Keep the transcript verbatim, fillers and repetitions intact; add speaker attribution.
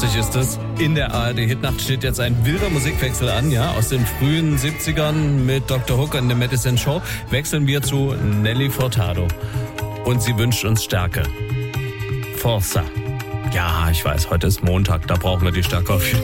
Speaker 1: ist es. In der A R D-Hitnacht steht jetzt ein wilder Musikwechsel an, ja, aus den frühen siebzigern mit Doktor Hook und der Madison Show wechseln wir zu Nelly Furtado. Und sie wünscht uns Stärke. Forza. Ja, ich weiß, heute ist Montag, da brauchen wir die Stärke auf jeden Fall.